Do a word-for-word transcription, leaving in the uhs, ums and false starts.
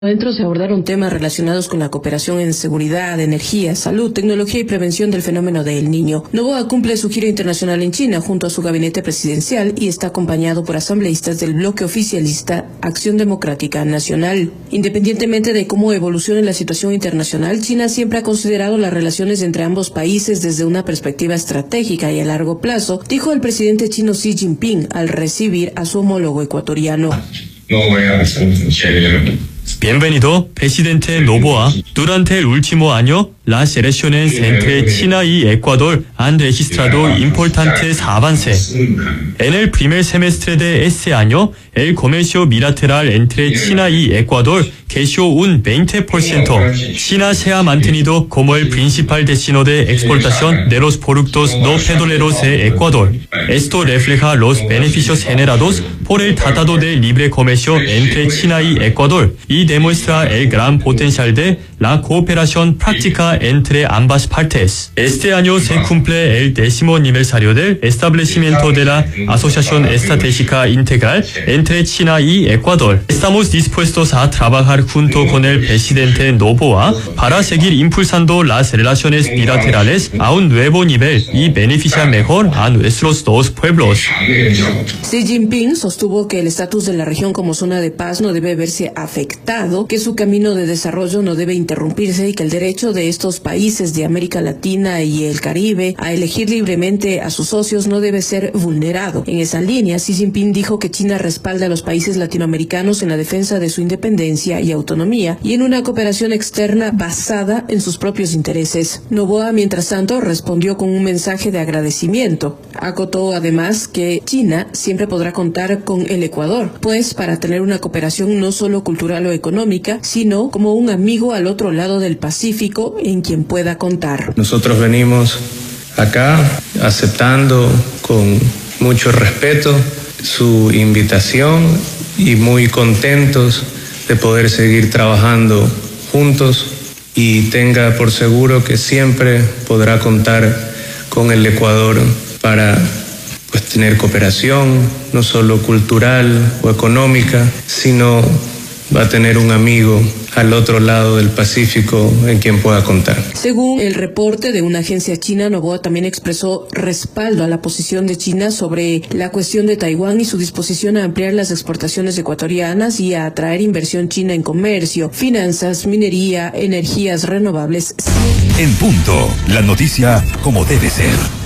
Adentro se abordaron temas relacionados con la cooperación en seguridad, energía, salud, tecnología y prevención del fenómeno del Niño. Noboa cumple su gira internacional en China junto a su gabinete presidencial y está acompañado por asambleístas del bloque oficialista Acción Democrática Nacional. Independientemente de cómo evolucione la situación internacional, China siempre ha considerado las relaciones entre ambos países desde una perspectiva estratégica y a largo plazo, dijo el presidente chino Xi Jinping al recibir a su homólogo ecuatoriano. Bienvenido, presidente Noboa. Durante el último año, las relaciones entre China y Ecuador han registrado importantes avances. En el primer semestre de este año, el comercio bilateral entre China y Ecuador creció un veinte por ciento. China se ha mantenido como el principal destino de exportación de los productos no petroleros de Ecuador. Esto refleja los beneficios generados por el Tratado de Libre Comercio entre China y Ecuador y demuestra el gran potencial de la cooperación práctica entre ambas partes. Este año se cumple el décimo aniversario del establecimiento de la Asociación Estratégica Integral entre China y Ecuador. Estamos dispuestos a trabajar junto con el presidente Noboa para seguir impulsando las relaciones bilaterales a un nuevo nivel y beneficiar mejor a nuestros dos pueblos. Xi Jinping sostuvo que el estatus de la región como zona de paz no debe verse afectado, que su camino de desarrollo no debe interrumpirse y que el derecho de estos países de América Latina y el Caribe a elegir libremente a sus socios no debe ser vulnerado. En esa línea, Xi Jinping dijo que China respalda a los países latinoamericanos en la defensa de su independencia y autonomía y en una cooperación externa basada en sus propios intereses. Noboa, mientras tanto, respondió con un mensaje de agradecimiento. Acotó además que China siempre podrá contar con el Ecuador, pues para tener una cooperación no solo cultural o económica, sino como un amigo al otro lado del Pacífico en quien pueda contar. Nosotros venimos acá aceptando con mucho respeto su invitación y muy contentos de poder seguir trabajando juntos, y tenga por seguro que siempre podrá contar con el Ecuador para pues tener cooperación no solo cultural o económica, sino va a tener un amigo al otro lado del Pacífico en quien pueda contar. Según el reporte de una agencia china, Noboa también expresó respaldo a la posición de China sobre la cuestión de Taiwán y su disposición a ampliar las exportaciones ecuatorianas y a atraer inversión china en comercio, finanzas, minería, energías renovables. En punto, la noticia como debe ser.